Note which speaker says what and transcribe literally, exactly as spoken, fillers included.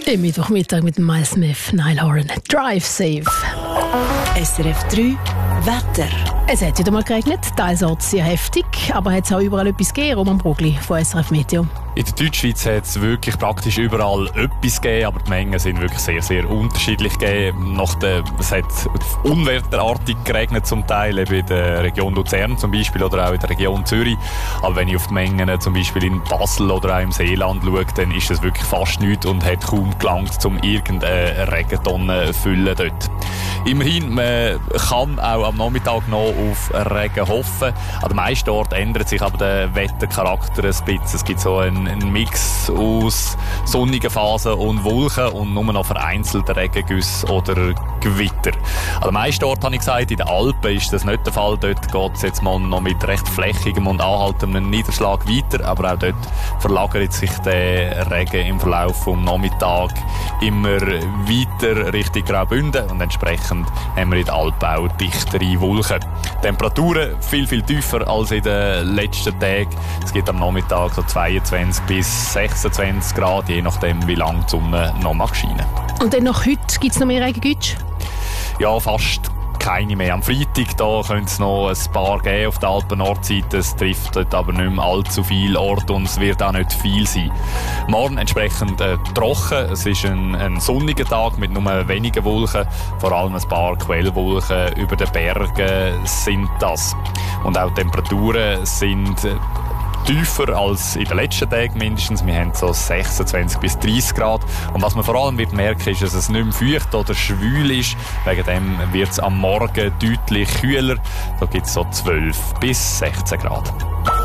Speaker 1: Im Mittwochmittag mit Miles Smith, Niall Horan, Drive Safe.
Speaker 2: S R F drei Wetter.
Speaker 1: Es hat wieder mal geregnet, teils sehr heftig, aber hat es auch überall etwas gegeben, Roman Brugli von S R F Meteo.
Speaker 3: In der Deutschschweiz hat es wirklich praktisch überall etwas gegeben, aber die Mengen sind wirklich sehr, sehr unterschiedlich gegeben. Nach der, es hat unwetterartig geregnet zum Teil, eben in der Region Luzern zum Beispiel oder auch in der Region Zürich. Aber wenn ich auf die Mengen zum Beispiel in Basel oder auch im Seeland schaue, dann ist es wirklich fast nichts und hat kaum gelangt, um irgendeine Regentonne zu füllen dort. Immerhin, man kann auch am Nachmittag noch auf Regen hoffen. An den meisten Orten ändert sich aber der Wettercharakter ein bisschen. Es gibt so einen, einen Mix aus sonnigen Phasen und Wolken und nur noch vereinzelte Regengüsse oder Gewitter. An den meisten Orten, habe ich gesagt, in den Alpen ist das nicht der Fall. Dort geht es jetzt mal noch mit recht flächigem und anhaltendem Niederschlag weiter, aber auch dort verlagert sich der Regen im Verlauf des Nachmittags immer weiter Richtung Graubünden und entsprechend haben wir in den Alpen auch dichtere Wolken. Temperaturen viel, viel tiefer als in den letzten Tagen. Es gibt am Nachmittag so zweiundzwanzig bis sechsundzwanzig Grad, je nachdem, wie lange die Sonne noch mag scheinen.
Speaker 1: Und dann noch heute gibt es noch mehr Regengütsch?
Speaker 3: Ja, fast keine mehr. Am Freitag da könnte es noch ein paar geben auf der Alpen-Nordseite. Es trifft dort aber nicht mehr allzu viele Orte und es wird auch nicht viel sein. Morgen entsprechend äh, trocken. Es ist ein, ein sonniger Tag mit nur wenigen Wolken. Vor allem ein paar Quellwolken über den Bergen sind das. Und auch die Temperaturen sind äh, tiefer als in den letzten Tagen mindestens. Wir haben so sechsundzwanzig bis dreißig Grad. Und was man vor allem wird merken, ist, dass es nicht mehr feucht oder schwül ist. Wegen dem wird es am Morgen deutlich kühler. Da gibt es so zwölf bis sechzehn Grad.